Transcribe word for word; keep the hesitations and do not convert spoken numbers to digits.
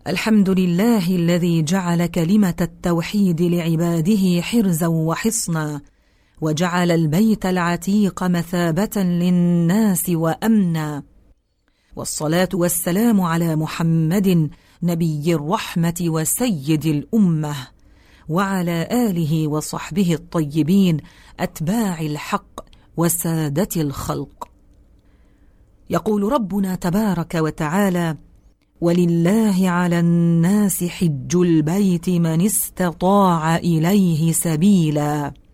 الحمد لله الذي جعل كلمة التوحيد لعباده حرزا وحصنا، وجعل البيت العتيق مثابة للناس وأمنا. والصلاة والسلام على محمد نبي الرحمة وسيد الأمة، وعلى آله وصحبه الطيبين أتباع الحق وسادة الخلق. يقول ربنا تبارك وتعالى: ولله على الناس حج البيت من استطاع إليه سبيلا.